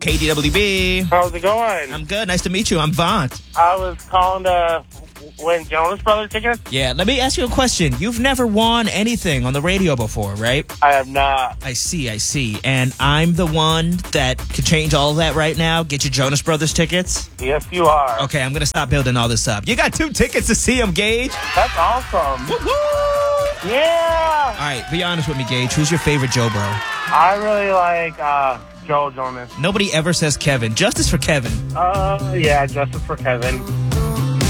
KDWB. How's it going? I'm good. Nice to meet you. I'm Vaunt. I was calling to win Jonas Brothers tickets. Yeah, let me ask you a question. You've never won anything on the radio before, right? I have not. I see. And I'm the one that could change all of that right now, get you Jonas Brothers tickets? Yes, you are. Okay, I'm going to stop building all this up. You got 2 tickets to see him, Gage. That's awesome. Woo-hoo! Yeah. All right, be honest with me, Gage. Who's your favorite Joe Bro? I really like Joe Jonas. Nobody ever says Kevin. Justice for Kevin. Yeah, justice for Kevin.